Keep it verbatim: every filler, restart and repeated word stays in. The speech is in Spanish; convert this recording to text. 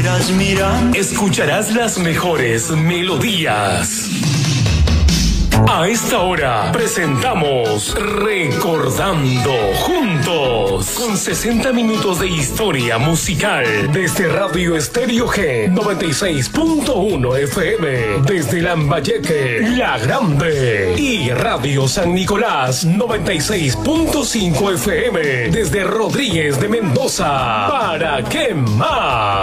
sigas mirando. Escucharás las mejores melodías. A esta hora presentamos Recordando Juntos, con sesenta minutos de historia musical desde Radio Estéreo G noventa y seis punto uno F M, desde Lambayeque, La Grande, y Radio San Nicolás noventa y seis punto cinco F M desde Rodríguez de Mendoza. ¿Para qué más?